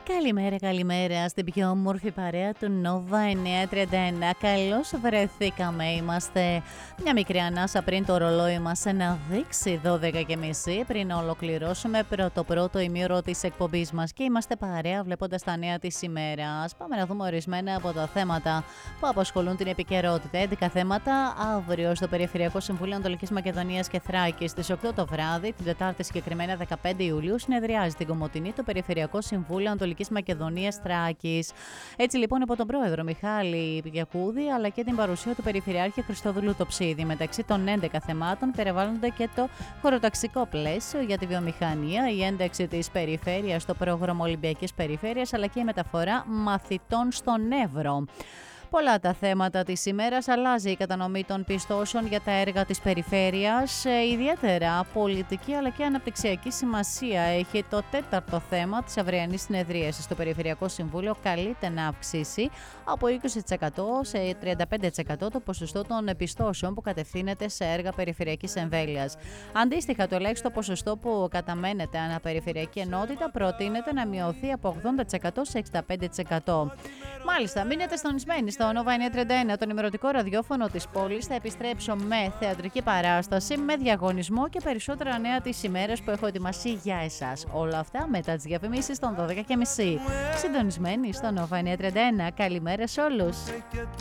Καλημέρα, καλημέρα στην πιο όμορφη παρέα του Nova 931. Καλώς βρεθήκαμε. Είμαστε μια μικρή ανάσα πριν το ρολόι μας να δείξει 12:30, πριν ολοκληρώσουμε πρώτο ημίωρο της εκπομπής μας. Και είμαστε παρέα βλέποντας τα νέα της ημέρας. Πάμε να δούμε ορισμένα από τα θέματα που απασχολούν την επικαιρότητα. 11 θέματα αύριο στο Περιφερειακό Συμβούλιο Ανατολικής Μακεδονίας και Θράκης στις 8 το βράδυ, την Τετάρτη συγκεκριμένα 15 Ιουλίου, συνεδριάζει στην Κομοτηνή το Περιφερειακό Συμβούλιο Ανατολικής Μακεδονίας Θράκης. Έτσι λοιπόν, από τον πρόεδρο Μιχάλη Πηγιακούδη αλλά και την παρουσία του Περιφερειάρχη Χριστόδουλου Τοψίδη. Μεταξύ των 11 θεμάτων περιλαμβάνονται και το χωροταξικό πλαίσιο για τη βιομηχανία, η ένταξη της περιφέρειας στο πρόγραμμα Ολυμπιακής Περιφέρειας αλλά και η μεταφορά μαθητών στον Εύρο. Πολλά τα θέματα της ημέρας. Αλλάζει η κατανομή των πιστώσεων για τα έργα της περιφέρειας. Ιδιαίτερα πολιτική αλλά και αναπτυξιακή σημασία έχει το τέταρτο θέμα της αυριανής συνεδρίασης. Το Περιφερειακό Συμβούλιο καλείται να αυξήσει από 20% σε 35% το ποσοστό των πιστώσεων που κατευθύνεται σε έργα περιφερειακής εμβέλειας. Αντίστοιχα, το ελάχιστο ποσοστό που καταμένεται αναπεριφερειακή ενότητα προτείνεται να μειωθεί από 80% σε 65%. Μάλιστα, μείνετε συντονισμένοι στο Nova 931, το ενημερωτικό ραδιόφωνο της πόλης. Θα επιστρέψω με θεατρική παράσταση, με διαγωνισμό και περισσότερα νέα της ημέρας που έχω ετοιμάσει για εσάς. Όλα αυτά μετά τις διαφημίσεις των 12:30. Συντονισμένοι στο Nova 931. Καλημέρα σε όλους.